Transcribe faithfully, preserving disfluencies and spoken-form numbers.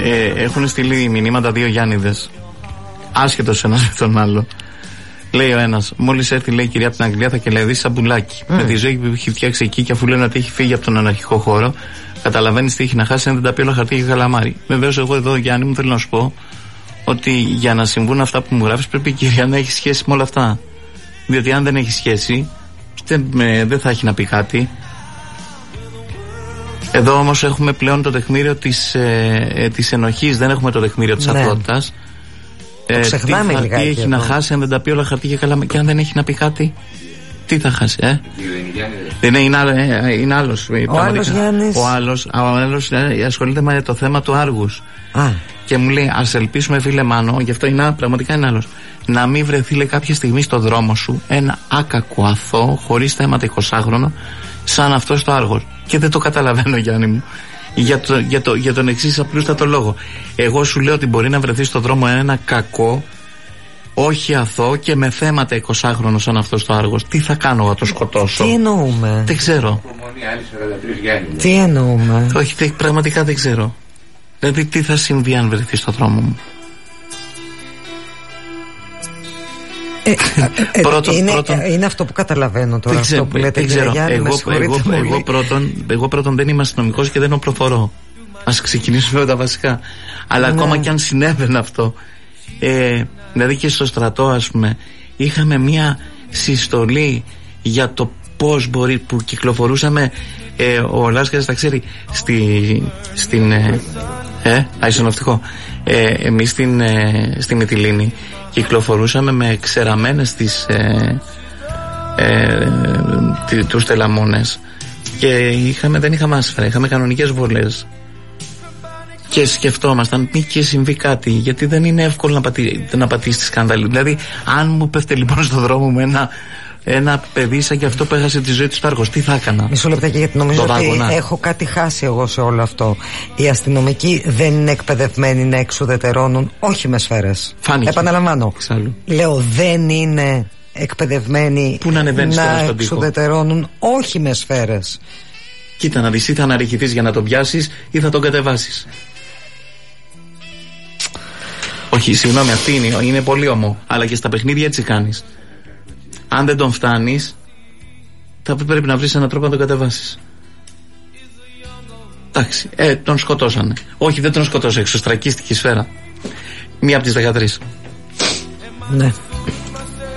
ε, έχουν στείλει μηνύματα δύο Γιάννηδες, άσχετος ένας με τον άλλο. Λέει ο ένας, μόλις έρθει, λέει, η κυρία από την Αγγλία θα κελεδίσει σαμπουλάκι. Mm. Με τη ζωή που έχει φτιάξει εκεί, και αφού λένε ότι έχει φύγει από τον αναρχικό χώρο, καταλαβαίνει τι έχει να χάσει αν δεν τα πει όλα χαρτί και καλαμάρι. Βεβαίως, εγώ εδώ, Γιάννη μου, θέλω να σου πω ότι για να συμβούν αυτά που μου γράφεις, πρέπει η κυρία να έχει σχέση με όλα αυτά. Διότι αν δεν έχει σχέση, δεν, δεν θα έχει να πει κάτι. Εδώ όμως έχουμε πλέον το τεκμήριο της, ε, της ενοχής, δεν έχουμε το τεκμήριο της ναι. αθωότητας. Το ξεχνάμε ε, τι, λιγάκι. Τι έχει εδώ να χάσει αν δεν τα πει όλα χαρτί και καλά, και αν δεν έχει να πει κάτι, τι θα χάσει, ε? Είναι, είναι, είναι, είναι άλλος. Ο άλλος Γιάννης. Ο άλλος, ο άλλος ε, ασχολείται με το θέμα του Άργους. Α. Και μου λέει, ας ελπίσουμε, φίλε Μάνο, γι' αυτό είναι, πραγματικά είναι άλλος, να μην βρεθεί, λέει, κάποια στιγμή στο δρόμο σου ένα άκακο αθώο, χωρίς θέματα εικοσάχρονο, σαν αυτό στο Άργος. Και δεν το καταλαβαίνω, Γιάννη μου. Για, το, για, το, για τον εξής απλούστατο λόγο. Εγώ σου λέω ότι μπορεί να βρεθεί στο δρόμο ένα κακό, όχι αθώο και με θέματα εικοσάχρονο σαν αυτό στο Άργος. Τι θα κάνω, να το σκοτώσω? Τι εννοούμε? Δεν ξέρω. Τι εννοούμε? Όχι, πραγματικά δεν ξέρω. Δηλαδή, τι θα συμβεί αν βρεθεί στο δρόμο μου? Ε, ε, πρώτον, είναι, πρώτον, είναι αυτό που καταλαβαίνω τώρα, ξέρω, αυτό που λέτε, δεν ξέρω. Γιάννη, εγώ, εγώ, εγώ, πρώτον, εγώ πρώτον δεν είμαι αστυνομικός και δεν προφορώ. Ας ξεκινήσουμε με τα βασικά. Αλλά ναι. ακόμα και αν συνέβαινε αυτό, ε, δηλαδή και στο στρατό, ας πούμε, είχαμε μια συστολή για το πώς μπορεί, που κυκλοφορούσαμε, ε, ο Λάσκας τα ξέρει, στη, στην ε, ε, αϊσοναυτικό, ε, εμείς στην, ε, στη Μυτιλήνη κυκλοφορούσαμε με ξεραμένες τις, ε, ε, τι, τους τελαμόνες, και είχαμε, δεν είχαμε άσφαιρα, είχαμε κανονικές βολές. Και σκεφτόμασταν μη και συμβεί κάτι, γιατί δεν είναι εύκολο να, πατή, να πατήσει τη σκάνδαλη. Δηλαδή, αν μου πέφτει λοιπόν στον δρόμο μου ένα, ένα παιδί σαν και αυτό που έχασε τη ζωή του στο Άργος, τι θα έκανα? Μισό λεπτάκι, γιατί νομίζω ότι δάγωνα. Έχω κάτι χάσει εγώ σε όλο αυτό. Οι αστυνομικοί δεν είναι εκπαιδευμένοι να εξουδετερώνουν, όχι με σφαίρες. Φάνηκε. Επαναλαμβάνω. Εξάλλου. Λέω, δεν είναι εκπαιδευμένοι να, να εξουδετερώνουν, όχι με σφαίρες. Κοίτα να δεις, ή θα αναρριχηθείς για να τον πιάσεις ή θα τον κατεβάσεις. Όχι, συγγνώμη, αυτή είναι, είναι πολύ ομό. Αλλά και στα παιχνίδια έτσι κάνεις. Αν δεν τον φτάνεις, θα πρέπει να βρεις έναν τρόπο να τον κατεβάσεις. Εντάξει, ε, τον σκοτώσανε. Όχι, δεν τον σκοτώσανε, εξωστρακίστηκε η σφαίρα. Μία από τις δεκατρείς. Ναι.